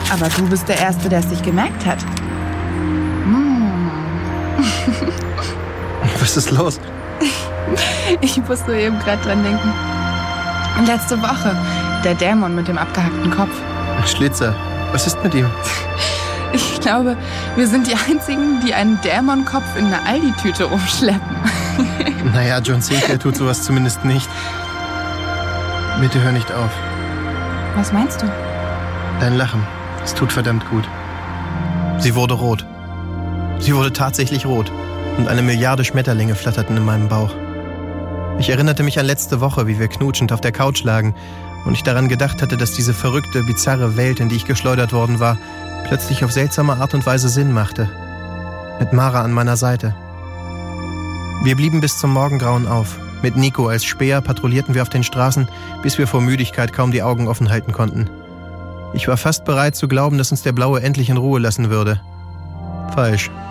Aber du bist der Erste, der es sich gemerkt hat. Was ist los? Ich muss so eben gerade dran denken. Letzte Woche, der Dämon mit dem abgehackten Kopf. Schlitzer, was ist mit ihm? Ich glaube, wir sind die Einzigen, die einen Dämonkopf in einer Aldi-Tüte rumschleppen. Naja, John Sinclair tut sowas zumindest nicht. Bitte hör nicht auf. Was meinst du? Dein Lachen, es tut verdammt gut. Sie wurde rot. Sie wurde tatsächlich rot. Und 1 Milliarde Schmetterlinge flatterten in meinem Bauch. Ich erinnerte mich an letzte Woche, wie wir knutschend auf der Couch lagen und ich daran gedacht hatte, dass diese verrückte, bizarre Welt, in die ich geschleudert worden war, plötzlich auf seltsame Art und Weise Sinn machte. Mit Mara an meiner Seite. Wir blieben bis zum Morgengrauen auf. Mit Nico als Späher patrouillierten wir auf den Straßen, bis wir vor Müdigkeit kaum die Augen offen halten konnten. Ich war fast bereit zu glauben, dass uns der Blaue endlich in Ruhe lassen würde. Falsch.